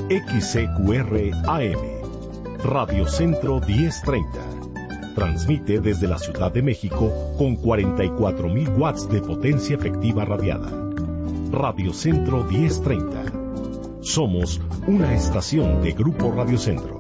XCQR AM, Radio Centro 1030. Transmite desde la Ciudad de México con 44,000 watts de potencia efectiva radiada. Radio Centro 1030. Somos una estación de Grupo Radio Centro.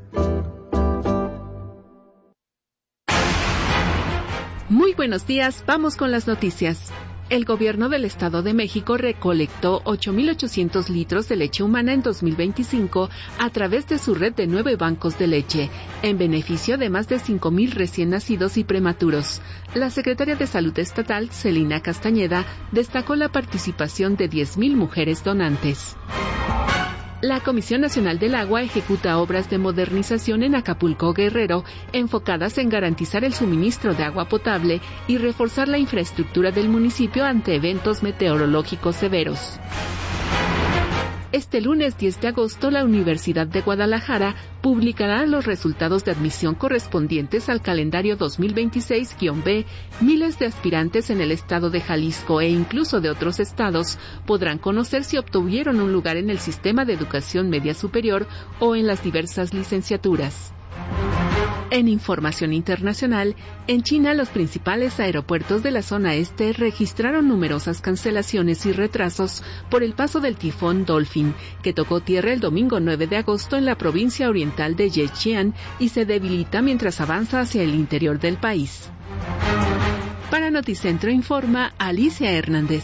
Muy buenos días, vamos con las noticias. El gobierno del Estado de México recolectó 8,800 litros de leche humana en 2025 a través de su red de 9 bancos de leche, en beneficio de más de 5,000 recién nacidos y prematuros. La secretaria de Salud Estatal, Celina Castañeda, destacó la participación de 10,000 mujeres donantes. La Comisión Nacional del Agua ejecuta obras de modernización en Acapulco, Guerrero, enfocadas en garantizar el suministro de agua potable y reforzar la infraestructura del municipio ante eventos meteorológicos severos. Este lunes 10 de agosto, la Universidad de Guadalajara publicará los resultados de admisión correspondientes al calendario 2026-B. Miles de aspirantes en el estado de Jalisco e incluso de otros estados podrán conocer si obtuvieron un lugar en el sistema de educación media superior o en las diversas licenciaturas. En información internacional, en China los principales aeropuertos de la zona este registraron numerosas cancelaciones y retrasos por el paso del tifón Dolphin, que tocó tierra el domingo 9 de agosto en la provincia oriental de Zhejiang y se debilita mientras avanza hacia el interior del país. Para Noticentro informa Alicia Hernández.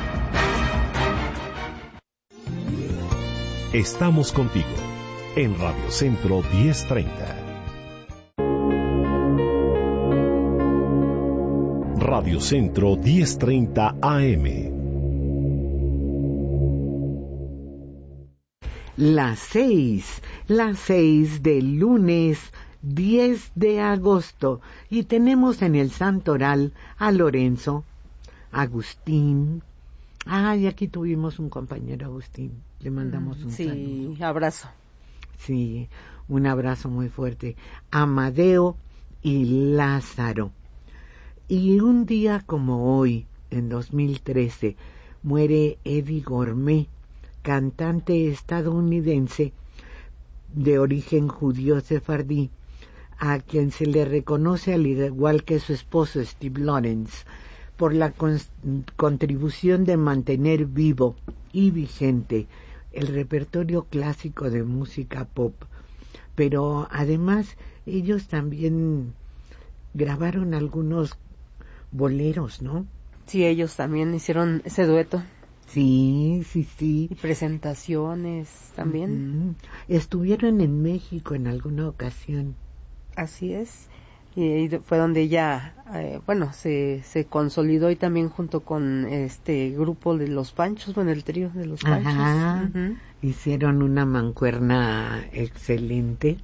Estamos contigo en Radio Centro 1030. Radio Centro 1030 AM. Las 6 del lunes 10 de agosto. Y tenemos en el santoral a Lorenzo, Agustín. Ay, aquí tuvimos un compañero, Agustín. Le mandamos un saludo. Sí, abrazo. Sí, un abrazo muy fuerte. Amadeo y Lázaro. Y un día como hoy, en 2013, muere Eddie Gourmet, cantante estadounidense de origen judío sefardí, a quien se le reconoce al igual que su esposo Steve Lawrence, por la contribución de mantener vivo y vigente el repertorio clásico de música pop. Pero además ellos también grabaron algunos boleros, ¿no? Sí, ellos también hicieron ese dueto. Sí. Y presentaciones también. Estuvieron en México en alguna ocasión. Así es. Y ahí fue donde ella, se consolidó y también junto con este grupo de los Panchos, el trío de los Panchos. Ajá. Hicieron una mancuerna excelente.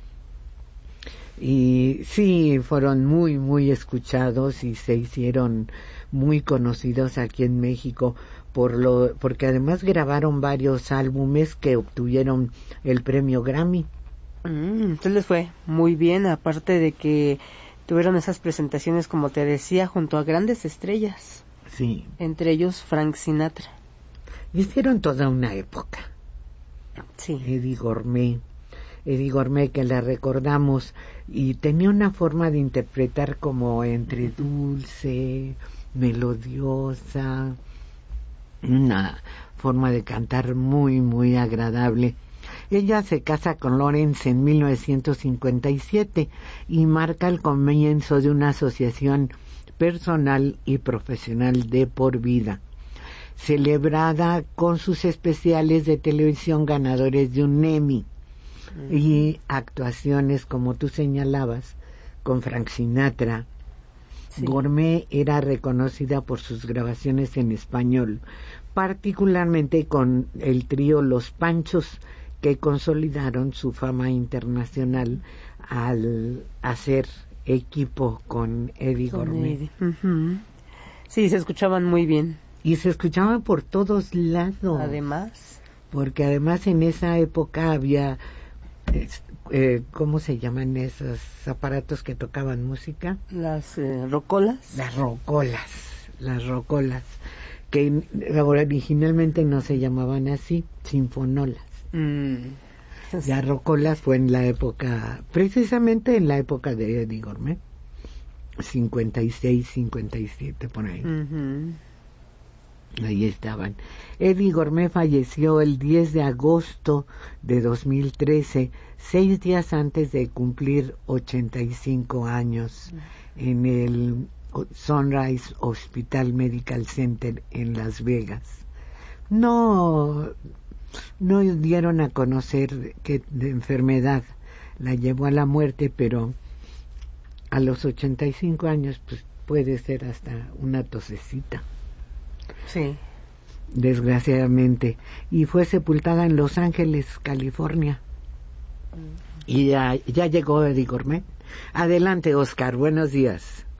Y sí, fueron muy, muy escuchados y se hicieron muy conocidos aquí en México porque además grabaron varios álbumes que obtuvieron el premio Grammy. Entonces les fue muy bien, aparte de que tuvieron esas presentaciones, como te decía, junto a grandes estrellas. Sí. Entre ellos Frank Sinatra. Hicieron toda una época. Sí. Eddie Gourmet, que la recordamos, y tenía una forma de interpretar como entre dulce, melodiosa, una forma de cantar muy, muy agradable. Ella se casa con Lawrence en 1957 y marca el comienzo de una asociación personal y profesional de por vida, celebrada con sus especiales de televisión ganadores de un Emmy. Y actuaciones, como tú señalabas, con Frank Sinatra. Sí. Gourmet era reconocida por sus grabaciones en español, particularmente con el trío Los Panchos, que consolidaron su fama internacional al hacer equipo con Eddie Gourmet. Sí, se escuchaban muy bien. Y se escuchaban por todos lados. Porque además en esa época había... ¿cómo se llaman esos aparatos que tocaban música? Las rocolas. Las rocolas, que originalmente no se llamaban así, sinfonolas. Ya Rocola fue en la época, precisamente en la época de Eddie Gourmet, 56, 57, por ahí. Ahí estaban. Eddie Gourmet falleció el 10 de agosto de 2013, 6 días antes de cumplir 85 años, en el Sunrise Hospital Medical Center en Las Vegas. No dieron a conocer qué enfermedad la llevó a la muerte, pero a los 85 años pues puede ser hasta una tosecita. Sí. Desgraciadamente. Y fue sepultada en Los Ángeles, California. Y ya llegó Eddie Gourmet. Adelante, Oscar, buenos días.